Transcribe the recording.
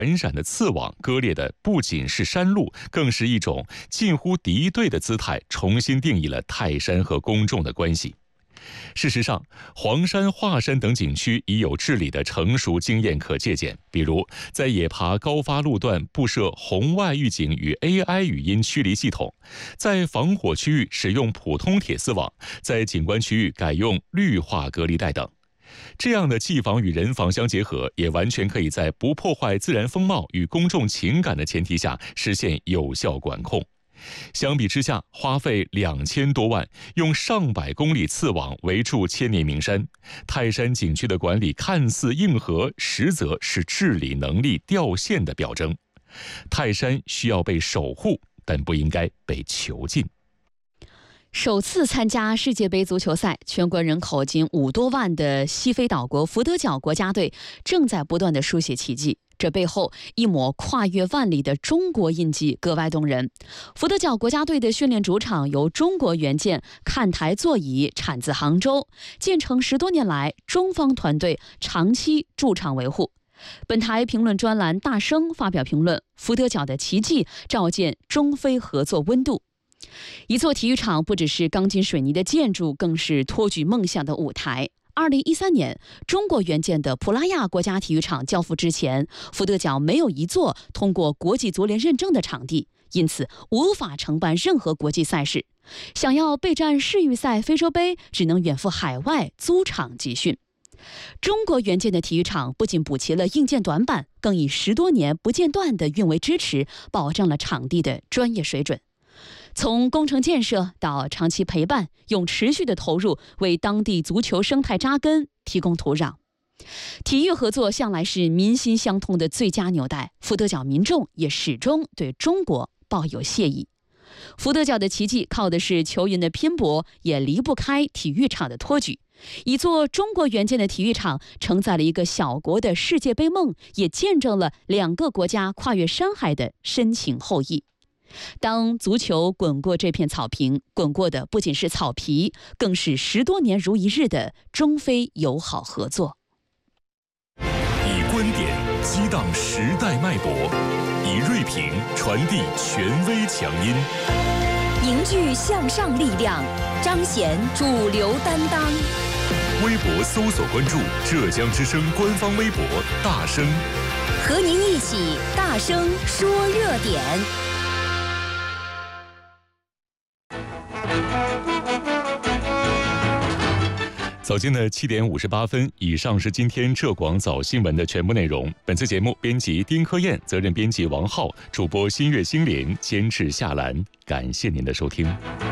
闪闪的刺网割裂的不仅是山路，更是一种近乎敌对的姿态，重新定义了泰山和公众的关系。事实上，黄山、华山等景区已有治理的成熟经验可借鉴，比如在野爬高发路段布设红外预警与 AI 语音驱离系统，在防火区域使用普通铁丝网，在景观区域改用绿化隔离带等。这样的技防与人防相结合，也完全可以在不破坏自然风貌与公众情感的前提下实现有效管控。相比之下，花费2000多万，用上百公里刺网围住千年名山，泰山景区的管理看似硬核，实则是治理能力掉线的表征。泰山需要被守护，但不应该被囚禁。 首次参加世界杯足球赛，全国人口仅5多万的西非岛国福德角国家队正在不断地书写奇迹。这背后一抹跨越万里的中国印记格外动人。福德角国家队的训练主场由中国援建看台座椅产自杭州，建成10多年来，中方团队长期驻场维护。本台评论专栏大声发表评论：福德角的奇迹照见中非合作温度。一座体育场不只是钢筋水泥的建筑，更是托举梦想的舞台。2013年，中国援建的普拉亚国家体育场交付之前，福德角没有一座通过国际足联认证的场地，因此无法承办任何国际赛事。想要备战世预赛、非洲杯，只能远赴海外租场集训。中国援建的体育场不仅补齐了硬件短板，更以10多年不间断的运维支持，保障了场地的专业水准。从工程建设到长期陪伴，用持续的投入为当地足球生态扎根提供土壤。体育合作向来是民心相通的最佳纽带，福德角民众也始终对中国抱有谢意。福德角的奇迹靠的是球员的拼搏，也离不开体育场的托举。一座中国援建的体育场承载了一个小国的世界杯梦，也见证了2个国家跨越山海的深情厚谊。当足球滚过这片草坪，滚过的不仅是草皮，更是10多年如一日的中非友好合作。 以观点激荡时代脉搏，以锐评传递权威强音， 凝聚向上力量，彰显主流担当。 微博搜索关注浙江之声官方微博大声， 和您一起大声说热点。 早间的7点58分，以上是今天浙广早新闻的全部内容。本次节目编辑丁科燕，责任编辑王浩，主播新月心莲，监制夏兰。感谢您的收听。